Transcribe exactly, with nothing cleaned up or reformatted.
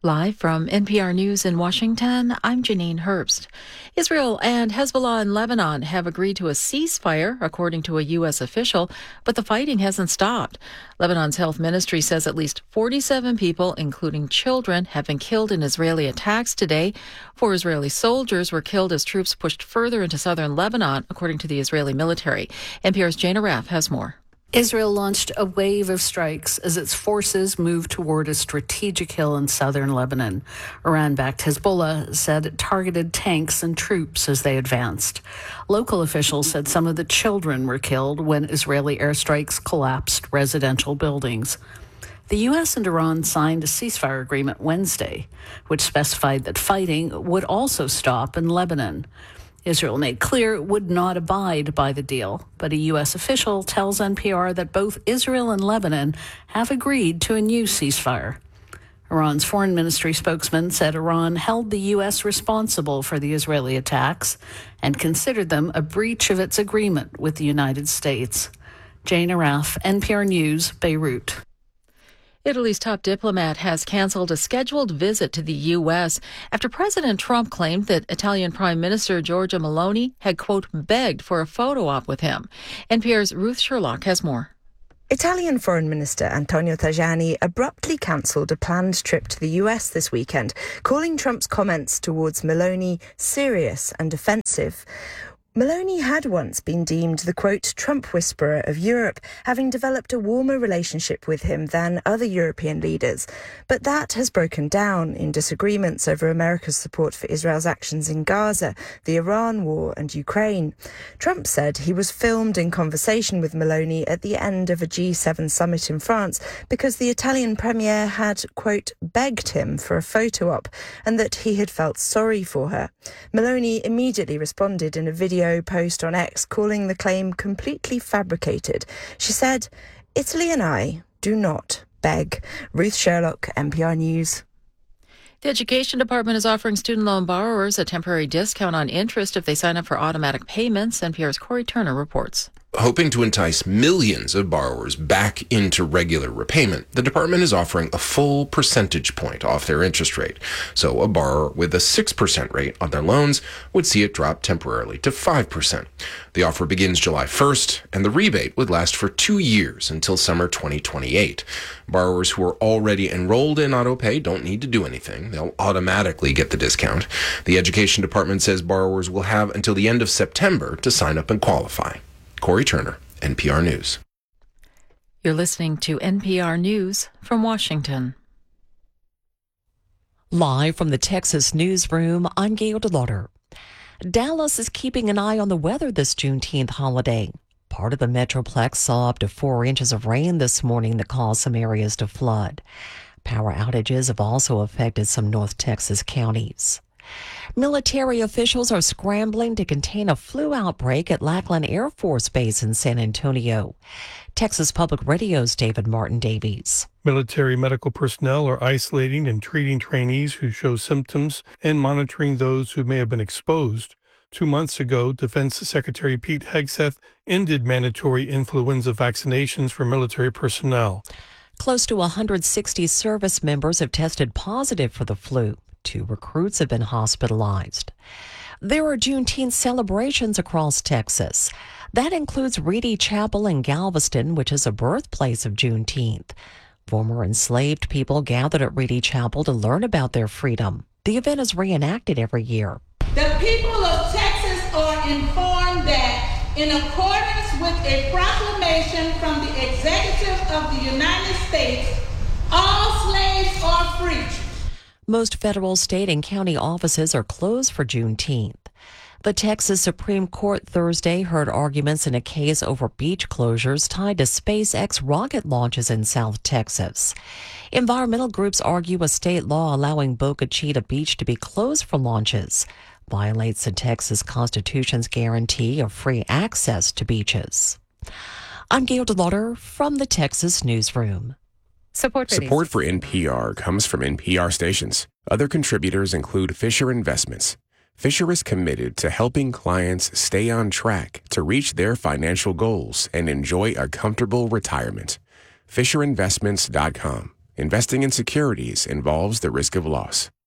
Live from N P R News in Washington, I'm Janine Herbst. Israel and Hezbollah in Lebanon have agreed to a ceasefire, according to a U S official, but the fighting hasn't stopped. Lebanon's health ministry says at least forty-seven people, including children, have been killed in Israeli attacks today. Four Israeli soldiers were killed as troops pushed further into southern Lebanon, according to the Israeli military. N P R's Jane Arraf has more. Israel launched a wave of strikes as its forces moved toward a strategic hill in southern Lebanon. Iran-backed Hezbollah said it targeted tanks and troops as they advanced. Local officials said some of the children were killed when Israeli airstrikes collapsed residential buildings. The U S and Iran signed a ceasefire agreement Wednesday, which specified that fighting would also stop in Lebanon. Israel made clear it would not abide by the deal, but a U S official tells N P R that both Israel and Lebanon have agreed to a new ceasefire. Iran's foreign ministry spokesman said Iran held the U S responsible for the Israeli attacks and considered them a breach of its agreement with the United States. Jane Arraf, N P R News, Beirut. Italy's top diplomat has canceled a scheduled visit to the U S after President Trump claimed that Italian Prime Minister Giorgia Meloni had, quote, begged for a photo op with him. N P R's Ruth Sherlock has more. Italian Foreign Minister Antonio Tajani abruptly cancelled a planned trip to the U S this weekend, calling Trump's comments towards Meloni serious and offensive. Meloni had once been deemed the, quote, Trump whisperer of Europe, having developed a warmer relationship with him than other European leaders. But that has broken down in disagreements over America's support for Israel's actions in Gaza, the Iran war and Ukraine. Trump said he was filmed in conversation with Meloni at the end of a G seven summit in France because the Italian premier had, quote, begged him for a photo op and that he had felt sorry for her. Meloni immediately responded in a video post on X calling the claim completely fabricated. She said, Italy and I do not beg. Ruth Sherlock, N P R News. The Education Department is offering student loan borrowers a temporary discount on interest if they sign up for automatic payments. N P R's Corey Turner reports. Hoping to entice millions of borrowers back into regular repayment, the department is offering a full percentage point off their interest rate. So a borrower with a six percent rate on their loans would see it drop temporarily to five percent. The offer begins July first, and the rebate would last for two years until summer twenty twenty-eight. Borrowers who are already enrolled in AutoPay don't need to do anything. They'll automatically get the discount. The Education Department says borrowers will have until the end of September to sign up and qualify. Corey Turner, N P R News. You're listening to N P R News from Washington. Live from the Texas newsroom, I'm Gail DeLauder. Dallas is keeping an eye on the weather this Juneteenth holiday. Part of the Metroplex saw up to four inches of rain this morning that caused some areas to flood. Power outages have also affected some North Texas counties. Military officials are scrambling to contain a flu outbreak at Lackland Air Force Base in San Antonio. Texas Public Radio's David Martin Davies. Military medical personnel are isolating and treating trainees who show symptoms and monitoring those who may have been exposed. Two months ago, Defense Secretary Pete Hegseth ended mandatory influenza vaccinations for military personnel. Close to one hundred sixty service members have tested positive for the flu. Two recruits have been hospitalized. There are Juneteenth celebrations across Texas. That includes Reedy Chapel in Galveston, which is a birthplace of Juneteenth. Former enslaved people gathered at Reedy Chapel to learn about their freedom. The event is reenacted every year. The people of Texas are informed that, in accordance with a proclamation from the Executive of the United States, all slaves are free. Most federal, state, and county offices are closed for Juneteenth. The Texas Supreme Court Thursday heard arguments in a case over beach closures tied to SpaceX rocket launches in South Texas. Environmental groups argue a state law allowing Boca Chica Beach to be closed for launches violates the Texas Constitution's guarantee of free access to beaches. I'm Gail DeLauder from the Texas Newsroom. Support for, Support for N P R comes from N P R stations. Other contributors include Fisher Investments. Fisher is committed to helping clients stay on track to reach their financial goals and enjoy a comfortable retirement. Fisher Investments dot com. Investing in securities involves the risk of loss.